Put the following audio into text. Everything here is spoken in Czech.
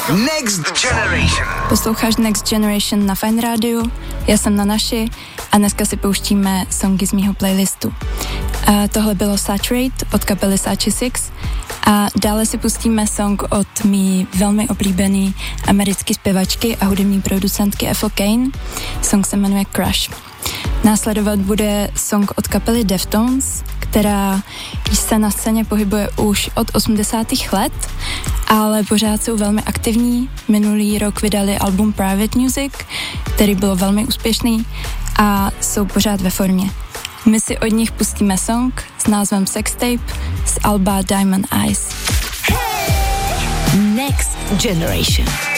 Next Generation. Posloucháš Next Generation na Fine Radio, já jsem na naši a dneska si pouštíme songy z mýho playlistu. Tohle bylo Saturate od kapely Sachi Six a dále si pustíme song od mý velmi oblíbený americké zpěvačky a hudební producentky Ethel Cain. Song se jmenuje Crush. Následovat bude song od kapely Deftones, která se na scéně pohybuje už od 80. let, ale pořád jsou velmi aktivní. Minulý rok vydali album Private Music, který byl velmi úspěšný a jsou pořád ve formě. My si od nich pustíme song s názvem Sextape z alba Diamond Eyes. Next Generation.